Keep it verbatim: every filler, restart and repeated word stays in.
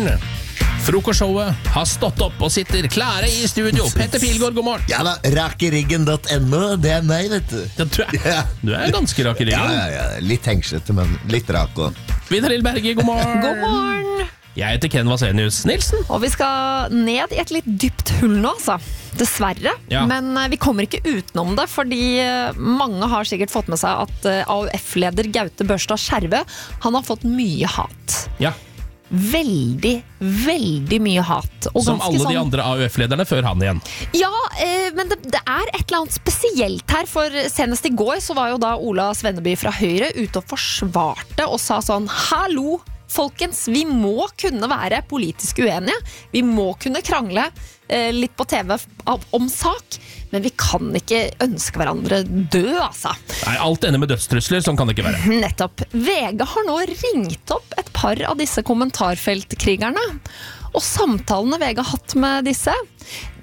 morgen. Frokostshowet har stått opp og sitter klare i studio. Petter Pilgaard, god morgen. Ja da, rakeriggen punktum no, det er meg, vet du. Ja, du, er, Ja. du er ganske rak i Ja, ryggen. ja, ja, litt hengslete, men litt rak også. Vidar Lill Berge, god morgen. God morgen! Jeg heter Ken Vasenius Nilsen. Og vi skal ned i et litt dypt hull nå, altså. Dessverre. Ja. Men eh, vi kommer ikke utenom det, fordi eh, mange har sikkert fått med seg at eh, A U F-leder Gaute Børstad Skjervø, han har fått mye hat. Ja, Veldig, veldig mye hat. Og som ganske alle de sånn- andre A U F-lederne før han igjen. Ja, eh, men det, det er et eller annet spesielt her. For senest i går så var jo da Ola Svenneby fra Høyre ute og forsvarte og sa sånn: hallo, folkens, vi må kunne være politisk uenige. Vi må kunne krangle eh, litt på T V av- om sak. Men vi kan ikke ønske hverandre død, altså. Nei, alt ender med dødstrusler, sånn kan det ikke være. Nettopp. V G har nå ringt opp et par av disse kommentarfeltkrigerne. Og samtalene V G har hatt med disse,